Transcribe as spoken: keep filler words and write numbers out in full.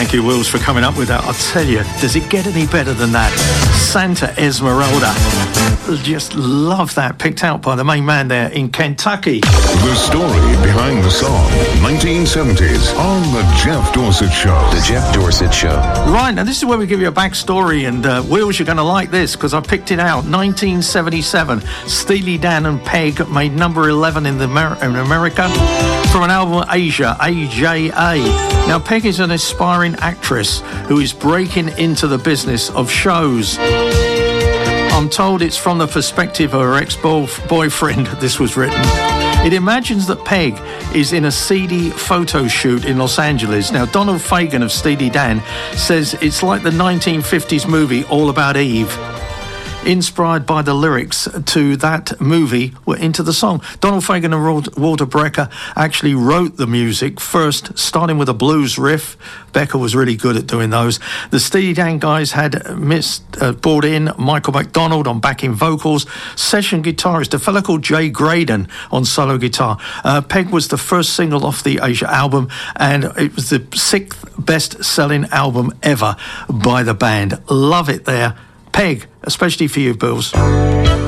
Thank you, Wills, for coming up with that. I'll tell you, does it get any better than that? Santa Esmeralda. Just love that. Picked out by the main man there in Kentucky. The story behind the song, nineteen seventies, on The Jeff Dorsett Show. The Jeff Dorsett Show. Right, now this is where we give you a backstory, and uh, Wills, you're going to like this, because I picked it out. nineteen seventy-seven, Steely Dan and Peg made number eleven in, the Amer- in America from an album, Asia, A J A. Now, Peg is an aspiring actress who is breaking into the business of shows. I'm told it's from the perspective of her ex-boyfriend this was written. It imagines that Peg is in a seedy photo shoot in Los Angeles. Now, Donald Fagen of Steely Dan says it's like the nineteen fifties movie All About Eve. Inspired by the lyrics to that movie were into the song. Donald Fagen and Walter Becker actually wrote the music first, starting with a blues riff. Becker was really good at doing those. The Steely Dan guys had missed, uh, brought in Michael McDonald on backing vocals, session guitarist, a fellow called Jay Graydon on solo guitar. Uh, Peg was the first single off the Asia album, and it was the sixth best-selling album ever by the band. Love it there. Peg, especially for you, Bills.